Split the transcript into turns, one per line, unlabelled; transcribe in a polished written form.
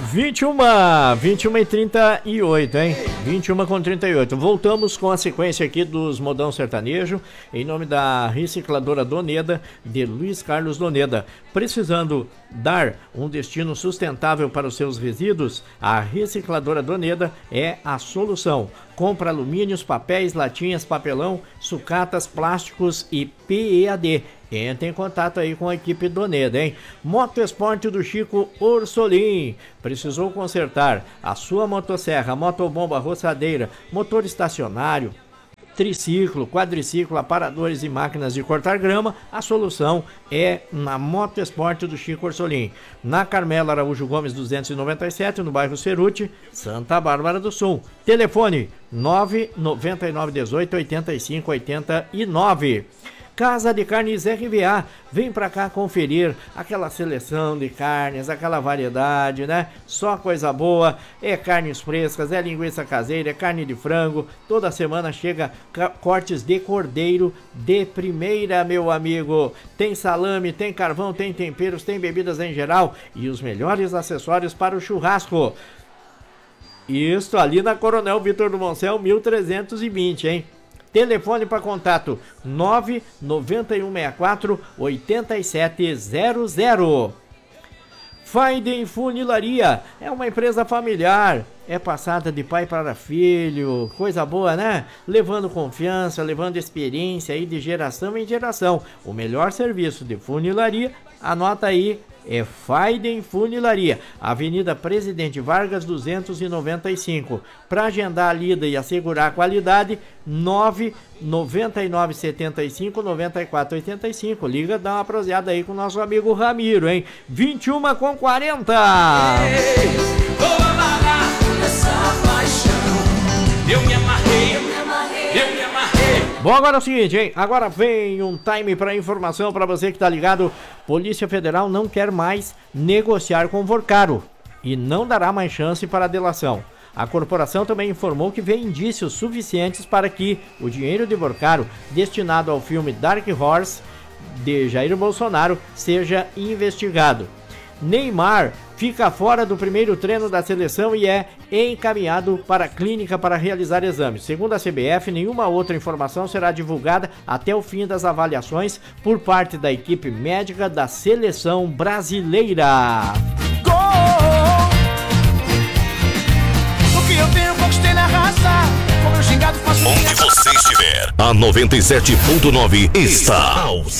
21h38, hein? 21h38. Voltamos com a sequência aqui dos Modão Sertanejo, em nome da Recicladora Doneda, de Luiz Carlos Doneda. Precisando dar um destino sustentável para os seus resíduos, a Recicladora Doneda é a solução. Compra alumínios, papéis, latinhas, papelão, sucatas, plásticos e PEAD. Entre em contato aí com a equipe Doneda, hein? Moto Esporte do Chico Orsolim. Precisou consertar a sua motosserra, motobomba, roçadeira, motor estacionário, triciclo, quadriciclo, aparadores e máquinas de cortar grama? A solução é na Moto Esporte do Chico Orsolim. Na Carmela Araújo Gomes 297, no bairro Ceruti, Santa Bárbara do Sul. Telefone 999188589. Casa de Carnes RVA, vem pra cá conferir aquela seleção de carnes, aquela variedade, né? Só coisa boa, é carnes frescas, é linguiça caseira, é carne de frango. Toda semana chega cortes de cordeiro de primeira, meu amigo. Tem salame, tem carvão, tem temperos, tem bebidas em geral e os melhores acessórios para o churrasco. Isso ali na Coronel Vitor do Moncel 1320, hein? Telefone para contato 99164-8700. Faiden Funilaria é uma empresa familiar, é passada de pai para filho, coisa boa, né? Levando confiança, levando experiência aí de geração em geração. O melhor serviço de funilaria, anota aí, é Faiden Funilaria, Avenida Presidente Vargas 295. Para agendar a lida e assegurar a qualidade, 99975-9485. Liga, dá uma proseada aí com o nosso amigo Ramiro, hein? 21h40.
Vou amarrar essa paixão. Eu me amarrei.
Bom, agora é o seguinte, hein? Agora vem um time para informação para você que tá ligado. Polícia Federal não quer mais negociar com Vorcaro e não dará mais chance para a delação. A corporação também informou que vê indícios suficientes para que o dinheiro de Vorcaro destinado ao filme Dark Horse de Jair Bolsonaro seja investigado. Neymar fica fora do primeiro treino da seleção e é encaminhado para a clínica para realizar exames. Segundo a CBF, nenhuma outra informação será divulgada até o fim das avaliações por parte da equipe médica da seleção brasileira.
O que eu tenho conquistei na raça. Como eu xingado faço.
Onde você estiver, a 97.9 está.